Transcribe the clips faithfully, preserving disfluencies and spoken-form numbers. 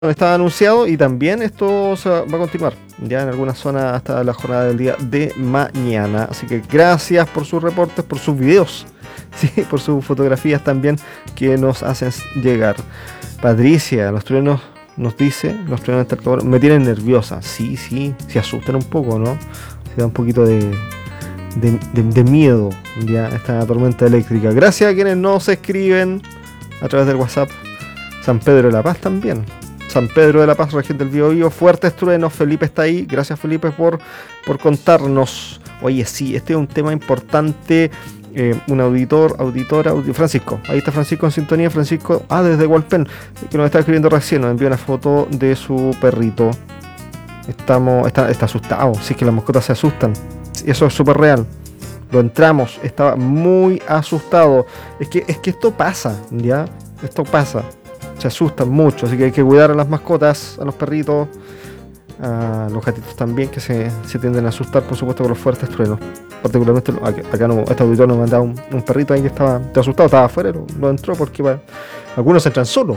estaba anunciado, y también esto se va, va a continuar ya en algunas zonas hasta la jornada del día de mañana. Así que gracias por sus reportes, por sus videos, ¿sí? Por sus fotografías también que nos hacen llegar. Patricia, los truenos nos dice, los truenos me tienen nerviosa. Sí, sí, se asustan un poco, ¿no? Se da un poquito de, de, de, de miedo ya esta tormenta eléctrica. Gracias a quienes nos escriben a través del WhatsApp. San Pedro de la Paz también. San Pedro de la Paz, región del Biobío, fuertes truenos. Felipe está ahí. Gracias, Felipe, por, por contarnos. Oye, sí, este es un tema importante. Eh, un auditor, auditora, audi- Francisco. Ahí está Francisco en sintonía. Francisco, ah, desde Hualpén, que nos está escribiendo recién. Nos envió una foto de su perrito. Estamos, está, está asustado. Sí, que las mascotas se asustan. Eso es súper real. Lo entramos, estaba muy asustado. Es que, es que esto pasa, ¿ya? Esto pasa. Se asustan mucho, así que hay que cuidar a las mascotas, a los perritos, a los gatitos también, que se, se tienden a asustar, por supuesto, con los fuertes truenos. Particularmente, acá, acá no, este auditor nos mandaba un, un perrito ahí que estaba asustado, estaba afuera, lo, lo entró porque bueno, algunos entran solos.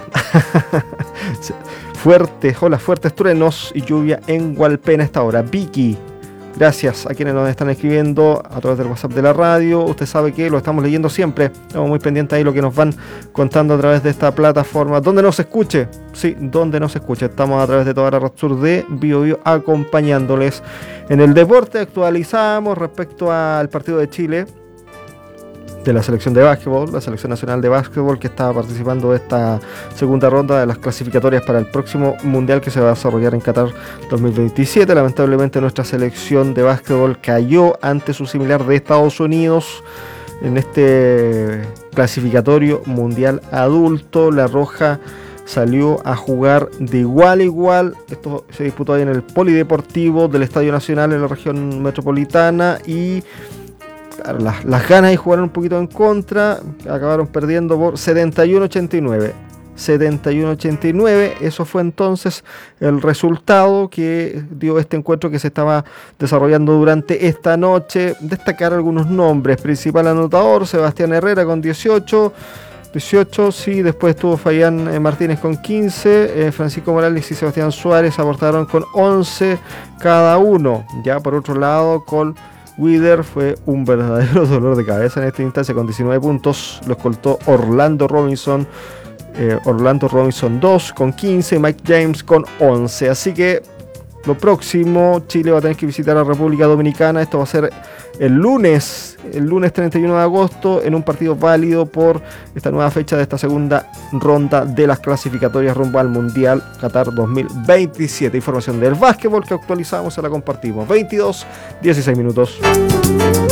Fuertes, hola, fuertes truenos y lluvia en Hualpén a esta hora. Vicky, gracias a quienes nos están escribiendo a través del WhatsApp de la radio. Usted sabe que lo estamos leyendo siempre. Estamos muy pendientes ahí lo que nos van contando a través de esta plataforma. Donde nos escuche. Sí, donde nos escuche. Estamos a través de toda la red sur de Biobío acompañándoles. En el deporte actualizamos respecto al partido de Chile, de la selección de básquetbol, la selección nacional de básquetbol, que estaba participando de esta segunda ronda de las clasificatorias para el próximo mundial que se va a desarrollar en Qatar dos mil veintisiete. Lamentablemente nuestra selección de básquetbol cayó ante su similar de Estados Unidos en este clasificatorio mundial adulto. La Roja salió a jugar de igual a igual. Esto se disputó ahí en el Polideportivo del Estadio Nacional en la región metropolitana, y claro, las, las ganas de jugar un poquito en contra, acabaron perdiendo por setenta y uno a ochenta y nueve. setenta y uno a ochenta y nueve, eso fue entonces el resultado que dio este encuentro que se estaba desarrollando durante esta noche. Destacar algunos nombres: principal anotador, Sebastián Herrera con dieciocho, dieciocho, sí, después estuvo Fayán eh, Martínez con quince, eh, Francisco Morales y Sebastián Suárez aportaron con once cada uno. Ya por otro lado, Cole Wither fue un verdadero dolor de cabeza en esta instancia con diecinueve puntos. Lo escoltó Orlando Robinson, eh, Orlando Robinson dos con quince, Mike James con once. Así que lo próximo, Chile va a tener que visitar a República Dominicana. Esto va a ser el lunes, el lunes treinta y uno de agosto, en un partido válido por esta nueva fecha de esta segunda ronda de las clasificatorias rumbo al Mundial Qatar dos mil veintisiete. Información del básquetbol que actualizamos, se la compartimos. veintidós, dieciséis minutos.